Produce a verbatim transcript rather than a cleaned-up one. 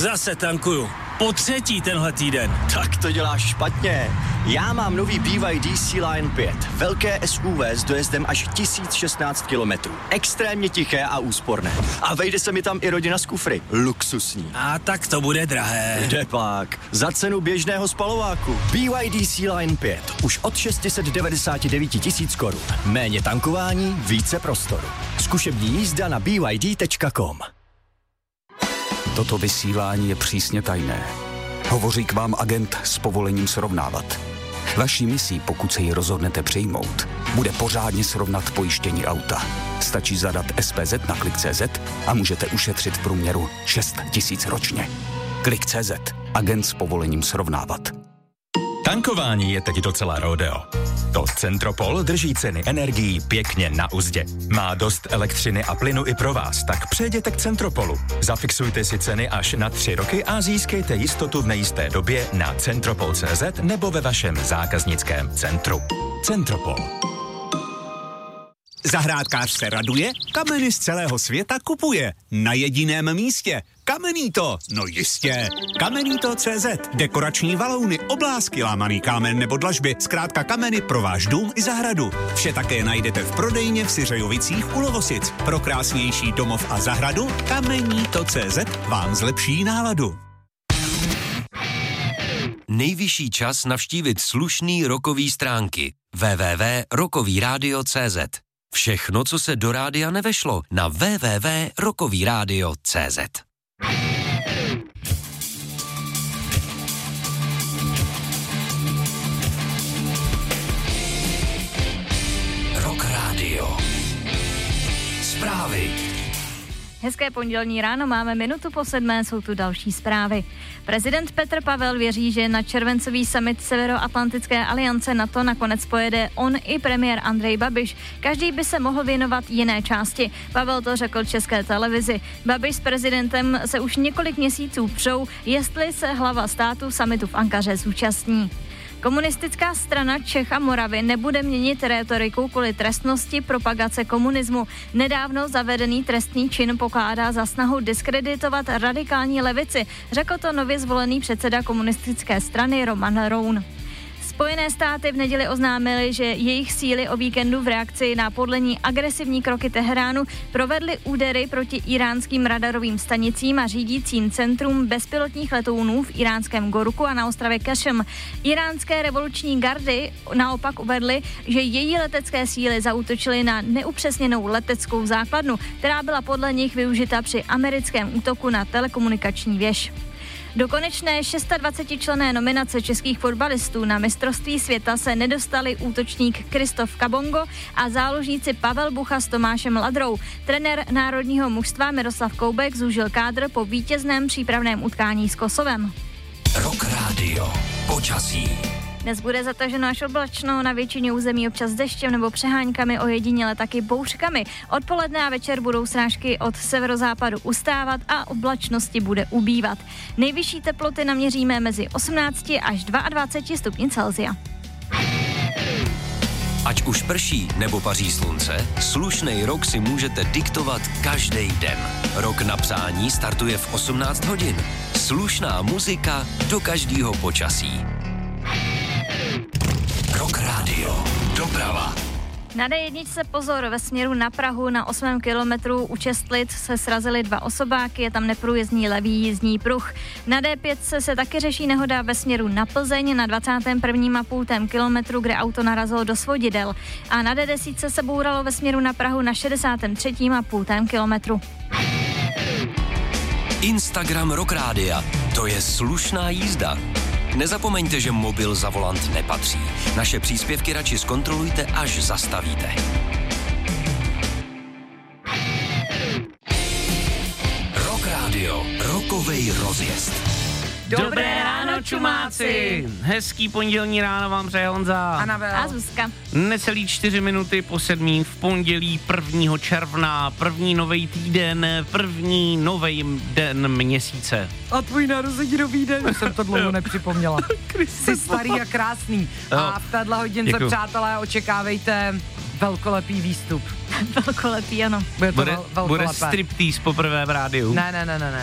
Zase tankuju. Po třetí tenhle týden. Tak to děláš špatně. Já mám nový B Y D Sea-Line pět. Velké S U V s dojezdem až tisíc šestnáct kilometrů. Extrémně tiché a úsporné. A vejde se mi tam i rodina z kufry. Luxusní. A tak to bude drahé. Kde pak? Za cenu běžného spalováku. B Y D Sea-Line pět. Už od šest set devadesát devět tisíc korun. Méně tankování, více prostoru. Zkušební jízda na b y d tečka com. Toto vysílání je přísně tajné. Hovoří k vám agent s povolením srovnávat. Vaší misí, pokud se ji rozhodnete přijmout, bude pořádně srovnat pojištění auta. Stačí zadat S P Z na klik tečka cé zet a můžete ušetřit v průměru šest tisíc ročně. klik tečka cé zet. Agent s povolením srovnávat. Tankování je teď docela rodeo. To Centropol drží ceny energií pěkně na uzdě. Má dost elektřiny a plynu i pro vás, tak přejděte k Centropolu. Zafixujte si ceny až na tři roky a získejte jistotu v nejisté době na centropol tečka cé zet nebo ve vašem zákaznickém centru. Centropol. Zahrádkář se raduje, kameny z celého světa kupuje. Na jediném místě. Kamenito, no jistě. Kamenito tečka cé zet. Dekorační valouny, oblásky, lámaný kámen nebo dlažby. Zkrátka kameny pro váš dům i zahradu. Vše také najdete v prodejně v Syřejovicích u Lovosic. Pro krásnější domov a zahradu Kamenito tečka cé zet vám zlepší náladu. Nejvyšší čas navštívit slušný rokový stránky. w w w tečka rokový rádio tečka cé zet. Všechno, co se do rádia nevešlo, na w w w tečka rokový rádio tečka cé zet. Rock Radio. Zprávy. Hezké pondělní ráno, máme minutu po sedmé, jsou tu další zprávy. Prezident Petr Pavel věří, že na červencový summit Severoatlantické aliance NATO nakonec pojede on i premiér Andrej Babiš. Každý by se mohl věnovat jiné části. Pavel to řekl České televizi. Babiš s prezidentem se už několik měsíců přou, jestli se hlava státu summitu v Ankaře zúčastní. Komunistická strana Čech a Moravy nebude měnit rétoriku kvůli trestnosti propagace komunismu. Nedávno zavedený trestný čin pokládá za snahu diskreditovat radikální levici, řekl to nově zvolený předseda komunistické strany Roman Roun. Spojené státy v neděli oznámily, že jejich síly o víkendu v reakci na podle ní agresivní kroky Teheránu provedly údery proti iránským radarovým stanicím a řídícím centrum bezpilotních letounů v iránském Gorku a na ostrově Kašem. Iránské revoluční gardy naopak uvedly, že její letecké síly zaútočily na neupřesněnou leteckou základnu, která byla podle nich využita při americkém útoku na telekomunikační věž. Do konečné dvacetišestičlenné nominace českých fotbalistů na mistrovství světa se nedostali útočník Kristof Kabongo a záložníci Pavel Bucha s Tomášem Ladrou. Trenér národního mužstva Miroslav Koubek zúžil kádr po vítězném přípravném utkání s Kosovem. Rock Radio. Počasí. Dnes bude zataženo až oblačno, na většině území občas deštěm nebo přeháňkami, ojediněle taky bouřkami. Odpoledne a večer budou srážky od severozápadu ustávat a oblačnosti bude ubývat. Nejvyšší teploty naměříme mezi osmnácti až dvaceti dvěma stupni Celsia. Ať už prší nebo paří slunce, slušnej rok si můžete diktovat každý den. Rok na přání startuje v osmnáct hodin. Slušná muzika do každého počasí. Rock Radio. Doprava. Na D jedna se pozor, ve směru na Prahu na osmém kilometru u Čestlic se srazily dva osobáky, je tam neprůjezdný levý jízdní pruh. Na D pět se, se taky řeší nehoda ve směru na Plzeň na dvacátém prvním a půl kilometru, kde auto narazilo do svodidel. A na D deset se bouralo ve směru na Prahu na šedesátém třetím a půl kilometru. Instagram Rock Rádia. To je slušná jízda. Nezapomeňte, že mobil za volant nepatří. Naše příspěvky radši zkontrolujte, až zastavíte. Rock Radio. Rokovej rozjezd. Dobré ráno, čumáci! Hezký pondělní ráno vám přeje Honza. Anabel. A Zuzka. Necelý čtyři minuty po sedmí v pondělí prvního června, první nový týden, první nový den měsíce. A tvůj narozeninový den, jsem to dlouho nepřipomněla. Jsi starý a krásný. A v téhle hodince, Děkuju. přátelé, očekávejte velkolepý výstup. Velkolepý, ano. Bude to Bude, vel, velkolepé. bude striptease poprvé v rádiu. Ne, ne, ne, ne, ne.